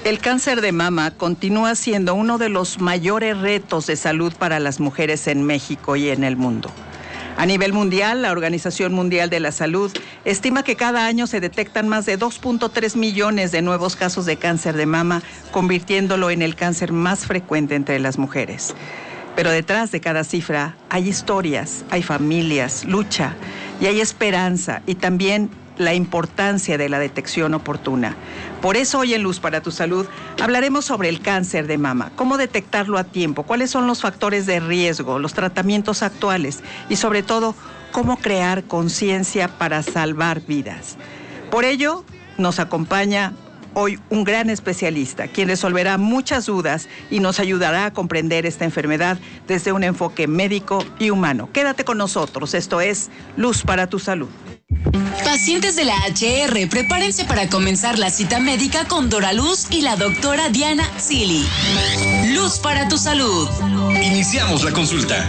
El cáncer de mama continúa siendo uno de los mayores retos de salud para las mujeres en México y en el mundo. A nivel mundial, la Organización Mundial de la Salud estima que cada año se detectan más de 2.3 millones de nuevos casos de cáncer de mama, convirtiéndolo en el cáncer más frecuente entre las mujeres. Pero detrás de cada cifra hay historias, hay familias, lucha y hay esperanza y también la importancia de la detección oportuna. Por eso hoy en Luz para tu Salud hablaremos sobre el cáncer de mama, cómo detectarlo a tiempo, cuáles son los factores de riesgo, los tratamientos actuales y sobre todo cómo crear conciencia para salvar vidas. Por ello nos acompaña hoy un gran especialista, quien resolverá muchas dudas y nos ayudará a comprender esta enfermedad desde un enfoque médico y humano. Quédate con nosotros, esto es Luz para tu Salud. Pacientes de la HR, prepárense para comenzar la cita médica con Dora Luz y la doctora Diana Zilli. Luz para tu Salud. Iniciamos la consulta.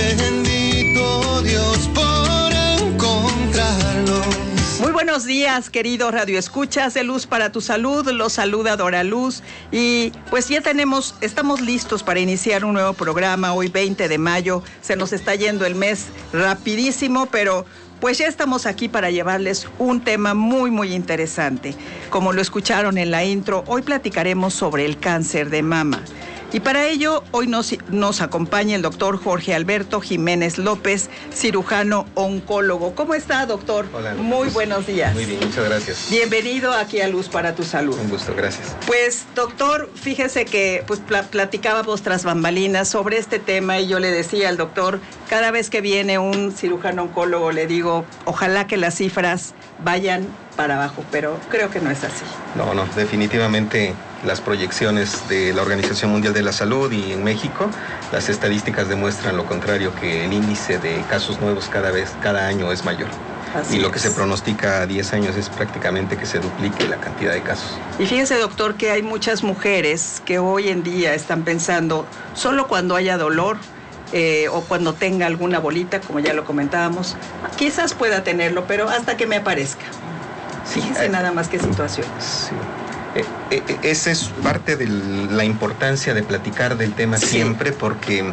Bendito Dios por encontrarlo. Muy buenos días, queridos radioescuchas de Luz para tu Salud. Los saluda Dora Luz y pues ya estamos listos para iniciar un nuevo programa. Hoy 20 de mayo, se nos está yendo el mes rapidísimo, pero pues ya estamos aquí para llevarles un tema muy, muy interesante. Como lo escucharon en la intro, hoy platicaremos sobre el cáncer de mama. Y para ello, hoy nos acompaña el doctor Jorge Alberto Jiménez López, cirujano oncólogo. ¿Cómo está, doctor? Hola. Muy buenos días. Muy bien, muchas gracias. Bienvenido aquí a Luz para tu Salud. Un gusto, gracias. Pues, doctor, fíjese que pues, platicábamos tras bambalinas sobre este tema y yo le decía al doctor, cada vez que viene un cirujano oncólogo le digo, ojalá que las cifras vayan para abajo, pero creo que no es así. No, definitivamente las proyecciones de la Organización Mundial de la Salud y en México, las estadísticas demuestran lo contrario, que el índice de casos nuevos cada año es mayor. Así y lo es. que se pronostica a 10 años es prácticamente que se duplique la cantidad de casos. Y fíjese, doctor, que hay muchas mujeres que hoy en día están pensando solo cuando haya dolor o cuando tenga alguna bolita, como ya lo comentábamos, quizás pueda tenerlo, pero hasta que me aparezca. Fíjese nada más qué situación. Sí. Esa es parte de la importancia de platicar del tema siempre, porque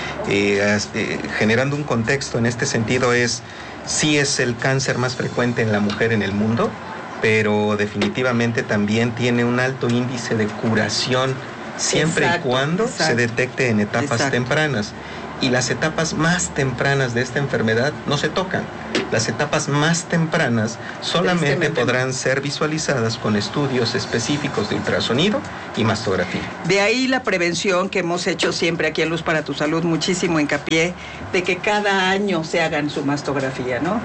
generando un contexto en este sentido sí es el cáncer más frecuente en la mujer en el mundo, pero definitivamente también tiene un alto índice de curación siempre y cuando se detecte en etapas tempranas. Y las etapas más tempranas de esta enfermedad no se tocan. Las etapas más tempranas solamente podrán ser visualizadas con estudios específicos de ultrasonido y mastografía. De ahí la prevención que hemos hecho siempre aquí en Luz para tu Salud, muchísimo hincapié de que cada año se hagan su mastografía, ¿no?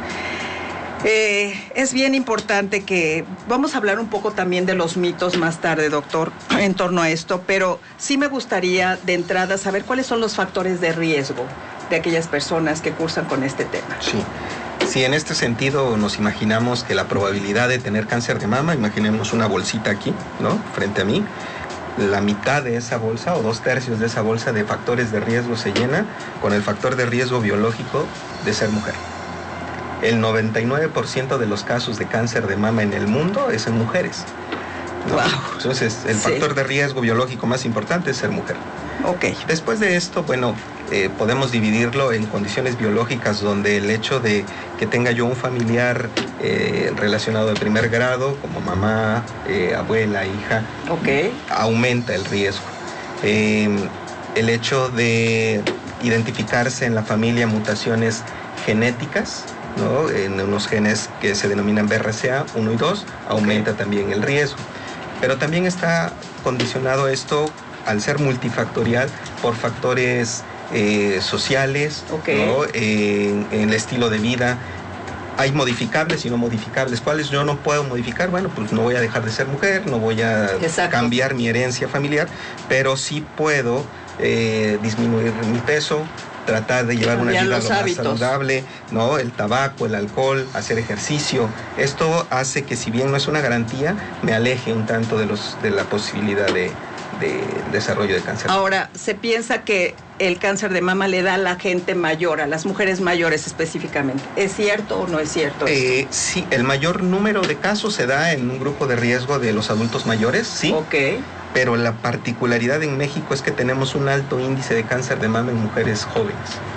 Es bien importante que vamos a hablar un poco también de los mitos más tarde, doctor, en torno a esto, pero sí me gustaría de entrada saber cuáles son los factores de riesgo de aquellas personas que cursan con este tema. Sí, en este sentido nos imaginamos que la probabilidad de tener cáncer de mama, imaginemos una bolsita aquí, ¿no?, frente a mí. La mitad de esa bolsa o 2/3 de esa bolsa de factores de riesgo se llena con el factor de riesgo biológico de ser mujer. El 99% de los casos de cáncer de mama en el mundo es en mujeres, ¿no? Wow. Entonces, el factor de riesgo biológico más importante es ser mujer. Ok. Después de esto, podemos dividirlo en condiciones biológicas donde el hecho de que tenga yo un familiar relacionado de primer grado, como mamá, abuela, hija, aumenta el riesgo. El hecho de identificarse en la familia mutaciones genéticas, ¿no?, en unos genes que se denominan BRCA 1 y 2, aumenta también el riesgo. Pero también está condicionado esto, al ser multifactorial, por factores sociales, ¿no?, en el estilo de vida. Hay modificables y no modificables. ¿Cuáles yo no puedo modificar? Bueno, pues no voy a dejar de ser mujer, no voy a cambiar mi herencia familiar, pero sí puedo disminuir mi peso, tratar de llevar una vida lo más saludable, ¿no? El tabaco, el alcohol, hacer ejercicio. Esto hace que, si bien no es una garantía, me aleje un tanto de la posibilidad de desarrollo de cáncer. Ahora, se piensa que el cáncer de mama le da a la gente mayor, a las mujeres mayores específicamente. ¿Es cierto o no es cierto esto? Sí, el mayor número de casos se da en un grupo de riesgo de los adultos mayores, sí. pero la particularidad en México es que tenemos un alto índice de cáncer de mama en mujeres jóvenes.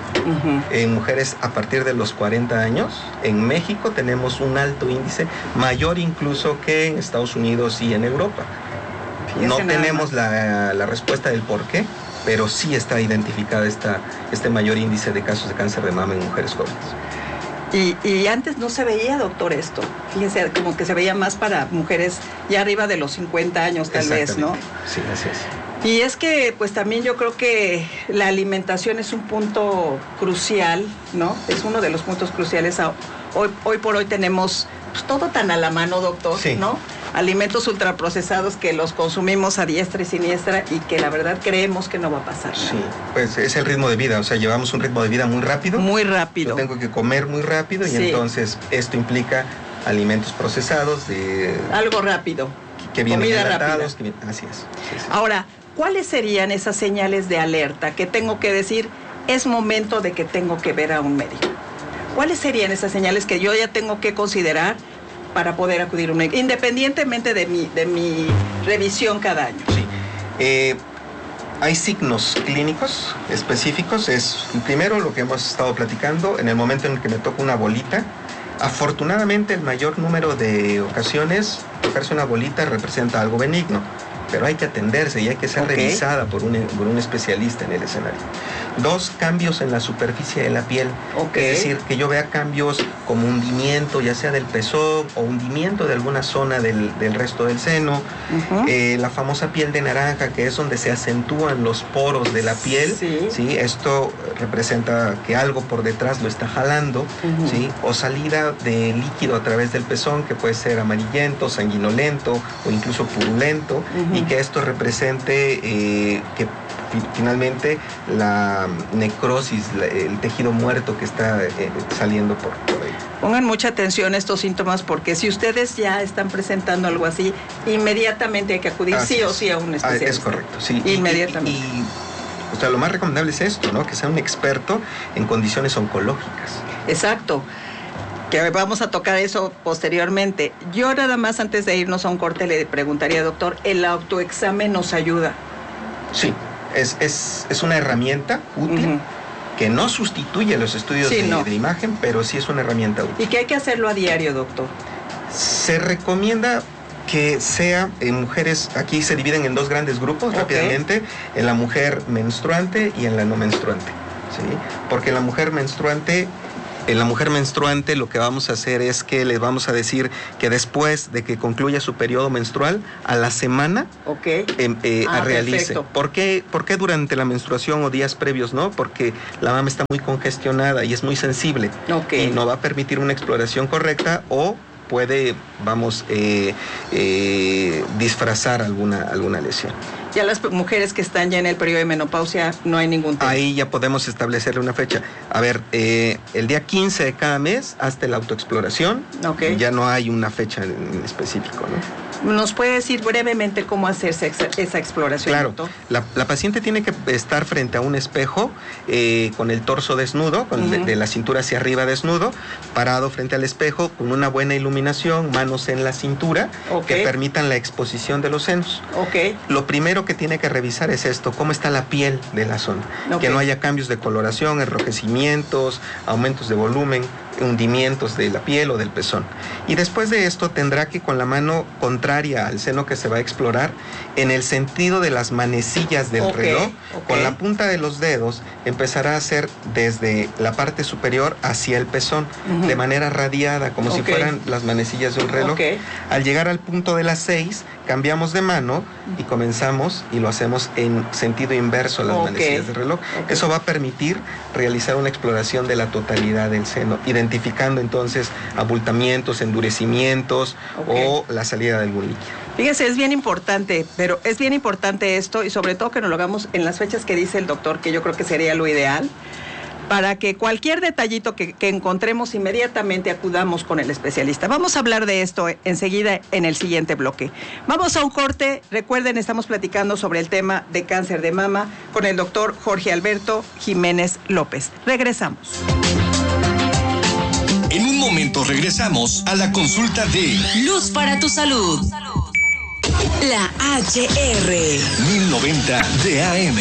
En mujeres a partir de los 40 años, en México tenemos un alto índice, mayor incluso que en Estados Unidos y en Europa. No tenemos la respuesta del por qué, pero sí está identificada este mayor índice de casos de cáncer de mama en mujeres jóvenes. Y antes no se veía, doctor, esto. Fíjense, como que se veía más para mujeres ya arriba de los 50 años, tal vez, ¿no? Sí, así es. Y es que, pues también yo creo que la alimentación es un punto crucial, ¿no? Es uno de los puntos cruciales. Hoy por hoy tenemos pues, todo tan a la mano, doctor, sí, ¿no? Alimentos ultraprocesados que los consumimos a diestra y siniestra y que la verdad creemos que no va a pasar, ¿no? Sí, pues es el ritmo de vida, o sea, llevamos un ritmo de vida muy rápido. Muy rápido. Yo tengo que comer muy rápido y entonces esto implica alimentos procesados de... Algo rápido. Que vienen comida enlatados, rápida. Así es. Sí. Ahora, ¿cuáles serían esas señales de alerta que tengo que decir es momento de que tengo que ver a un médico? ¿Cuáles serían esas señales que yo ya tengo que considerar para poder acudir a un médico, independientemente de mi revisión cada año? Sí. Hay signos clínicos específicos. Es primero lo que hemos estado platicando, en el momento en el que me toca una bolita. Afortunadamente, el mayor número de ocasiones, tocarse una bolita representa algo benigno, pero hay que atenderse y hay que ser revisada por un especialista en el escenario. 2, cambios en la superficie de la piel. Es decir, que yo vea cambios como hundimiento, ya sea del pezón o hundimiento de alguna zona del resto del seno. La famosa piel de naranja, que es donde se acentúan los poros de la piel. ¿Sí? Esto representa que algo por detrás lo está jalando. ¿Sí? O salida de líquido a través del pezón, que puede ser amarillento, sanguinolento o incluso purulento. Y que esto represente que finalmente la necrosis, el tejido muerto que está saliendo por ahí. Pongan mucha atención a estos síntomas porque si ustedes ya están presentando algo así, inmediatamente hay que acudir sí o sí a un especialista. Es correcto, sí. Inmediatamente. Y o sea, lo más recomendable es esto, ¿no? Que sea un experto en condiciones oncológicas. Exacto. Que vamos a tocar eso posteriormente. Yo nada más antes de irnos a un corte le preguntaría, doctor, ¿el autoexamen nos ayuda? Sí, es una herramienta útil que no sustituye los estudios de imagen, pero sí es una herramienta útil. ¿Y que hay que hacerlo a diario, doctor? Se recomienda que sea en mujeres, aquí se dividen en 2 grandes grupos rápidamente, en la mujer menstruante y en la no menstruante, ¿sí? Porque en la mujer menstruante lo que vamos a hacer es que les vamos a decir que después de que concluya su periodo menstrual, a la semana realice. ¿Por qué durante la menstruación o días previos no? Porque la mama está muy congestionada y es muy sensible y no va a permitir una exploración correcta o puede, disfrazar alguna lesión. Ya las mujeres que están ya en el periodo de menopausia no hay ningún tema. Ahí ya podemos establecerle una fecha. A ver, el día 15 de cada mes hasta la autoexploración. Ya no hay una fecha en específico, ¿no? ¿Nos puede decir brevemente cómo hacerse esa exploración? Claro, la paciente tiene que estar frente a un espejo con el torso desnudo, de la cintura hacia arriba desnudo, parado frente al espejo con una buena iluminación, manos en la cintura, que permitan la exposición de los senos. Lo primero que tiene que revisar es esto, cómo está la piel de la zona, que no haya cambios de coloración, enrojecimientos, aumentos de volumen, hundimientos de la piel o del pezón. Y después de esto tendrá que con la mano contraria al seno que se va a explorar, en el sentido de las manecillas del reloj, con la punta de los dedos empezará a hacer desde la parte superior hacia el pezón, de manera radiada, como si fueran las manecillas de un reloj. Al llegar al punto de las 6, cambiamos de mano y comenzamos y lo hacemos en sentido inverso a las manecillas del reloj. Eso va a permitir realizar una exploración de la totalidad del seno, identificando entonces abultamientos, endurecimientos o la salida de algún líquido. Fíjese, es bien importante, pero es bien importante esto y sobre todo que nos lo hagamos en las fechas que dice el doctor, que yo creo que sería lo ideal, para que cualquier detallito que encontremos inmediatamente acudamos con el especialista. Vamos a hablar de esto enseguida en el siguiente bloque. Vamos a un corte. Recuerden, estamos platicando sobre el tema de cáncer de mama con el doctor Jorge Alberto Jiménez López. Regresamos. En un momento regresamos a la consulta de Luz para tu salud. La HR. 1090 de AM.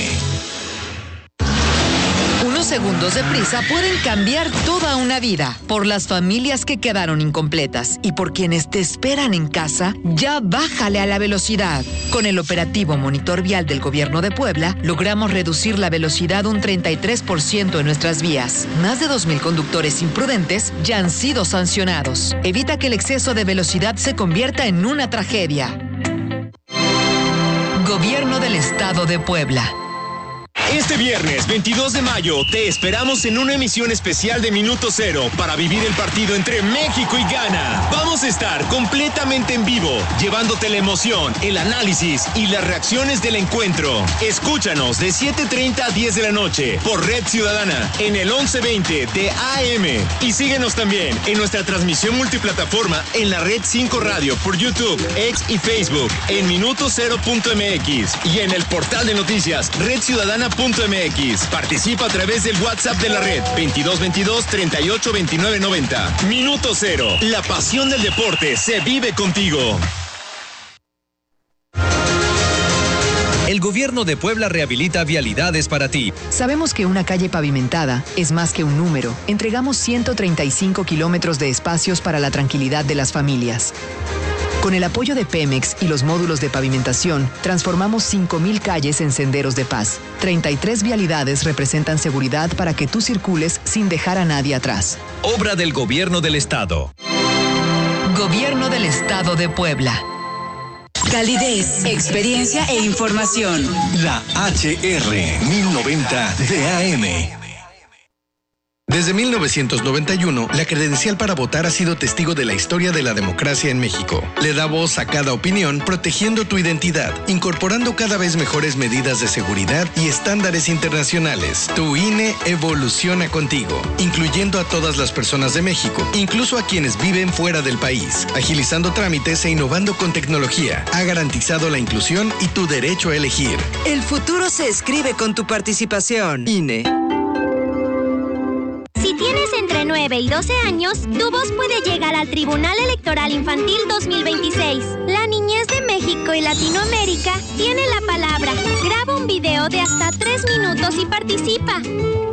Unos segundos de prisa pueden cambiar toda una vida. Por las familias que quedaron incompletas y por quienes te esperan en casa, ya bájale a la velocidad. Con el operativo Monitor Vial del Gobierno de Puebla, logramos reducir la velocidad un 33% en nuestras vías. Más de 2,000 conductores imprudentes ya han sido sancionados. Evita que el exceso de velocidad se convierta en una tragedia. Gobierno del Estado de Puebla. Este viernes 22 de mayo te esperamos en una emisión especial de Minuto Cero para vivir el partido entre México y Ghana. Vamos a estar completamente en vivo, llevándote la emoción, el análisis y las reacciones del encuentro. Escúchanos de 7:30 a 10 de la noche por Red Ciudadana en el 1120 de AM. Y síguenos también en nuestra transmisión multiplataforma en la Red 5 Radio por YouTube, X y Facebook en minutocero.mx y en el portal de noticias redciudadana.mx. Participa a través del WhatsApp de la red 2222 38 29 90. Minuto Cero. La pasión del deporte se vive contigo. El Gobierno de Puebla rehabilita vialidades para ti. Sabemos que una calle pavimentada es más que un número. Entregamos 135 kilómetros de espacios para la tranquilidad de las familias. Con el apoyo de Pemex y los módulos de pavimentación, transformamos 5,000 calles en senderos de paz. 33 vialidades representan seguridad para que tú circules sin dejar a nadie atrás. Obra del Gobierno del Estado. Gobierno del Estado de Puebla. Calidez, experiencia e información. La HR 1090 de AM. Desde 1991, la credencial para votar ha sido testigo de la historia de la democracia en México. Le da voz a cada opinión, protegiendo tu identidad, incorporando cada vez mejores medidas de seguridad y estándares internacionales. Tu INE evoluciona contigo, incluyendo a todas las personas de México, incluso a quienes viven fuera del país, agilizando trámites e innovando con tecnología. Ha garantizado la inclusión y tu derecho a elegir. El futuro se escribe con tu participación. INE. Si tienes entre 9 y 12 años, tu voz puede llegar al Tribunal Electoral Infantil 2026. La niñez de México y Latinoamérica tiene la palabra. Graba un video de hasta 3 minutos y participa.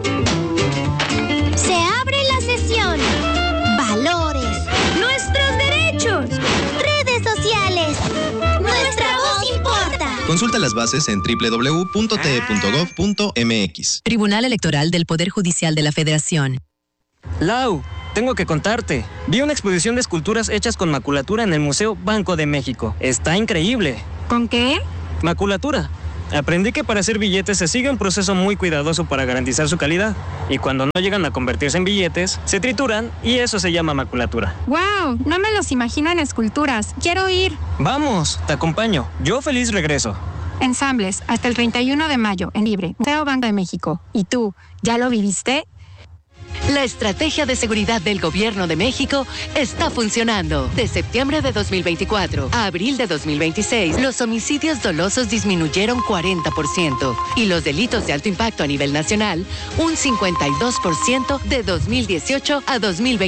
Se abre la sesión. Valores. Nuestros derechos. Redes sociales. Nuestra voz importa. Consulta las bases en www.te.gov.mx. Tribunal Electoral del Poder Judicial de la Federación. Lau, tengo que contarte. Vi una exposición de esculturas hechas con maculatura en el Museo Banco de México. Está increíble. ¿Con qué? Maculatura. Aprendí que para hacer billetes se sigue un proceso muy cuidadoso para garantizar su calidad. Y cuando no llegan a convertirse en billetes, se trituran y eso se llama maculatura. ¡Wow! No me los imagino en esculturas. ¡Quiero ir! Vamos, te acompaño. Yo feliz regreso. Ensambles, hasta el 31 de mayo, en Libre, Museo Banco de México. ¿Y tú, ya lo viviste? La estrategia de seguridad del Gobierno de México está funcionando. De septiembre de 2024 a abril de 2026, los homicidios dolosos disminuyeron 40% y los delitos de alto impacto a nivel nacional un 52% de 2018 a 2020.